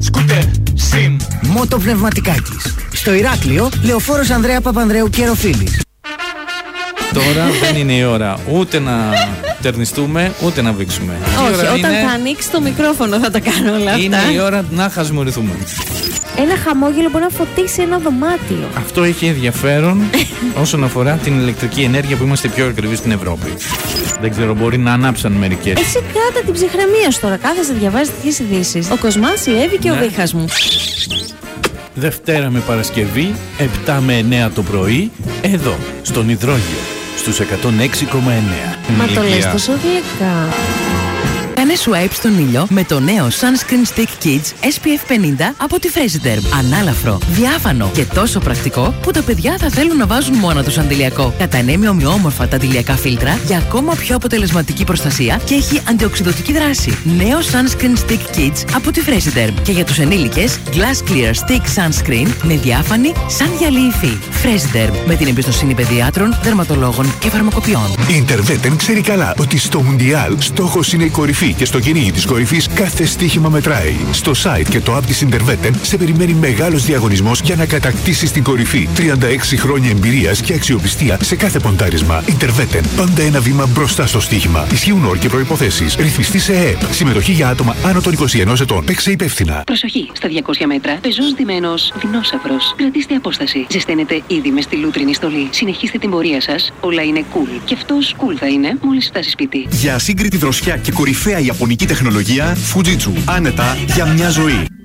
σκούτερ, συν. Μότο Πνευματικάκης. Στο Ηράκλειο, Λεωφόρος Ανδρέα Παπανδρέου και Ροφίλης. Τώρα δεν είναι η ώρα ούτε να τερνιστούμε ούτε να βήξουμε. Όχι, όταν θα ανοίξει το μικρόφωνο θα τα κάνω όλα αυτά. Είναι η ώρα να χασμουριθούμε. Ένα χαμόγελο μπορεί να φωτίσει ένα δωμάτιο. Αυτό έχει ενδιαφέρον όσον αφορά την ηλεκτρική ενέργεια που είμαστε πιο ακριβείς στην Ευρώπη. Δεν ξέρω, μπορεί να ανάψαν μερικές. Εσύ κράτα την ψυχραιμία σου τώρα. Κάθεσαι, διαβάζει τέτοιες ειδήσεις. Ο Κοσμάς, η Εύη και ο Βίχας μου. Δευτέρα με Παρασκευή, 7 με 9 το πρωί, εδώ, στον Υδρόγειο, στους 106,9. Μα το λες τόσο γλυκά. Κάνε swipe στον ήλιο με το νέο Sunscreen Stick Kids SPF 50 από τη Fresiderm. Ανάλαφρο, διάφανο και τόσο πρακτικό που τα παιδιά θα θέλουν να βάζουν μόνο τους αντιλιακό. Κατανέμει ομοιόμορφα τα αντιλιακά φίλτρα για ακόμα πιο αποτελεσματική προστασία και έχει αντιοξυδωτική δράση. Νέο Sunscreen Stick Kids από τη Fresiderm. Και για τους ενήλικες, Glass Clear Stick Sunscreen με διάφανη σαν γυαλί υφή. Fresiderm, με την εμπιστοσύνη παιδιάτρων, δερματολόγων και φαρμακοποιών. Η Interveten ξέρει καλά ότι στο Mundial στόχος είναι η κορυφή και στο κυνήγι της κορυφής κάθε στοίχημα μετράει. Στο site και το app της Interveten σε περιμένει μεγάλος διαγωνισμός για να κατακτήσεις την κορυφή. 36 χρόνια εμπειρίας και αξιοπιστία σε κάθε ποντάρισμα. Interveten, πάντα ένα βήμα μπροστά στο στοίχημα. Ισχύουν όροι και προϋποθέσεις. Ρυθμιστή σε ΕΕΠ. Συμμετοχή για άτομα άνω των 21 ετών. Παίξε υπεύθυνα. Προσοχή! Στα 200 μέτρα, πεζός ντυμένος δεινόσαυρος. Κρατήστε απόσταση. Ζεσταίνετε ήδη με στη λούτρινη στολή. Συνεχίστε την πορεία σας. Όλα είναι cool. Και αυτός cool θα είναι μόλις φτάσει σπίτι. Για ασύγκριτη δροσιά και κορυφαία ιαπωνική τεχνολογία, Fujitsu. Άνετα για μια ζωή.